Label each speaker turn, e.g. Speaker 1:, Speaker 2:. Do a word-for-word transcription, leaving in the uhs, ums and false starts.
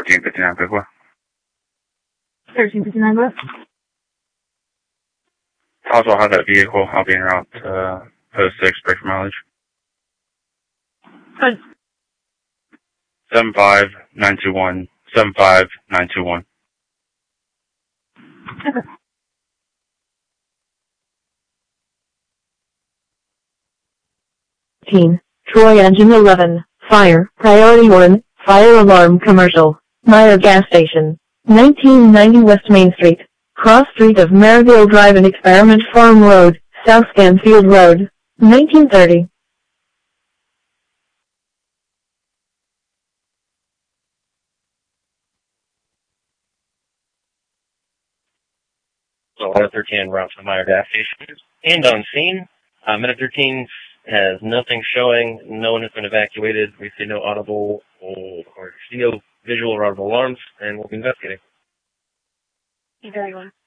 Speaker 1: thirteen fifty-nine, pick what?
Speaker 2: thirteen fifty-nine, what?
Speaker 1: Also have that vehicle. I'll be en route to uh, post six, break for mileage.
Speaker 2: Good.
Speaker 1: seven five nine two one. seven five nine two one.
Speaker 2: Okay.
Speaker 3: Team. Troy Engine eleven. Fire. Priority one. Fire alarm commercial. Meyer Gas Station. nineteen ninety West Main Street. Cross Street of Maryville Drive and Experiment Farm Road, South Scanfield Road. nineteen thirty.
Speaker 4: So Minute thirteen en route to the Meyer gas station. And on scene, uh, Minute thirteen has nothing showing. No one has been evacuated. We see no audible or, or see no visual or audible alarms, and we'll be investigating.
Speaker 2: Very well.